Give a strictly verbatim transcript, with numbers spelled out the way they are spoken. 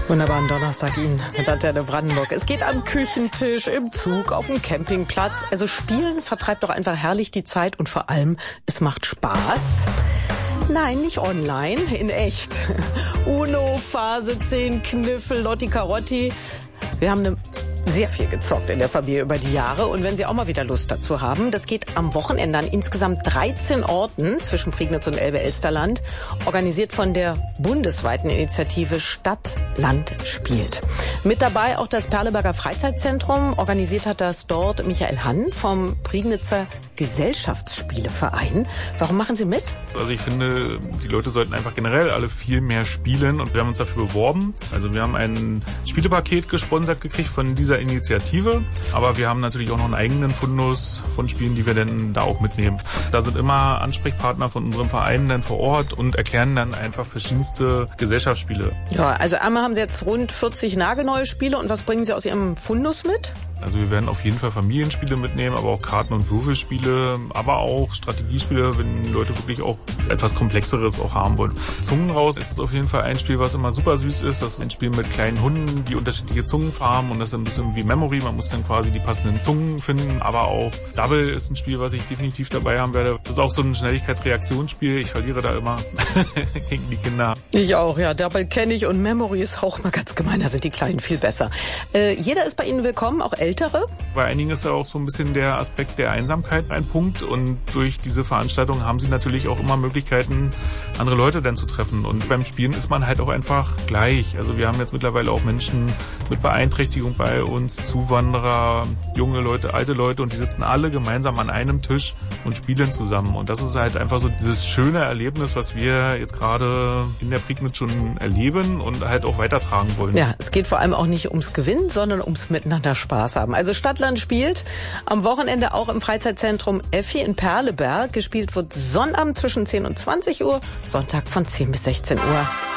Wunderbaren Donnerstag Ihnen mit Antenne Brandenburg. Es geht am Küchentisch, im Zug, auf dem Campingplatz. Also Spielen vertreibt doch einfach herrlich die Zeit und vor allem, es macht Spaß. Nein, nicht online, in echt. Uno, Phase zehn, Kniffel, Lotti Carotti. Wir haben eine sehr viel gezockt in der Familie über die Jahre. Und wenn Sie auch mal wieder Lust dazu haben, das geht am Wochenende an insgesamt dreizehn Orten zwischen Prignitz und Elbe-Elsterland, organisiert von der bundesweiten Initiative Stadt, Land, spielt. Mit dabei auch das Perleberger Freizeitzentrum. Organisiert hat das dort Michael Hann vom Prignitzer Gesellschaftsspieleverein. Warum machen Sie mit? Also ich finde, die Leute sollten einfach generell alle viel mehr spielen und wir haben uns dafür beworben. Also wir haben ein Spielepaket gesponsert gekriegt von dieser Initiative, aber wir haben natürlich auch noch einen eigenen Fundus von Spielen, die wir dann da auch mitnehmen. Da sind immer Ansprechpartner von unserem Verein dann vor Ort und erklären dann einfach verschiedenste Gesellschaftsspiele. Ja, also einmal haben Sie jetzt rund vierzig nagelneue Spiele und was bringen Sie aus Ihrem Fundus mit? Also wir werden auf jeden Fall Familienspiele mitnehmen, aber auch Karten- und Würfelspiele, aber auch Strategiespiele, wenn Leute wirklich auch etwas Komplexeres auch haben wollen. Zungen raus ist auf jeden Fall ein Spiel, was immer super süß ist. Das ist ein Spiel mit kleinen Hunden, die unterschiedliche Zungen farben und das ist ein bisschen wie Memory. Man muss dann quasi die passenden Zungen finden, aber auch Double ist ein Spiel, was ich definitiv dabei haben werde. Das ist auch so ein Schnelligkeitsreaktionsspiel. Ich verliere da immer gegen die Kinder. Ich auch, ja. Double kenne ich und Memory ist auch mal ganz gemein. Da sind die Kleinen viel besser. Äh, jeder ist bei Ihnen willkommen, auch Ältere? Bei einigen ist da auch so ein bisschen der Aspekt der Einsamkeit ein Punkt und durch diese Veranstaltung haben sie natürlich auch immer Möglichkeiten, andere Leute dann zu treffen und beim Spielen ist man halt auch einfach gleich. Also wir haben jetzt mittlerweile auch Menschen mit Beeinträchtigung bei uns, Zuwanderer, junge Leute, alte Leute und die sitzen alle gemeinsam an einem Tisch und spielen zusammen und das ist halt einfach so dieses schöne Erlebnis, was wir jetzt gerade in der Prignitz schon erleben und halt auch weitertragen wollen. Ja, es geht vor allem auch nicht ums Gewinnen, sondern ums Miteinander Spaß haben. Also Stadtland spielt am Wochenende auch im Freizeitzentrum Effi in Perleberg. Gespielt wird Sonnabend zwischen zehn und zwanzig Uhr, Sonntag von zehn bis sechzehn Uhr.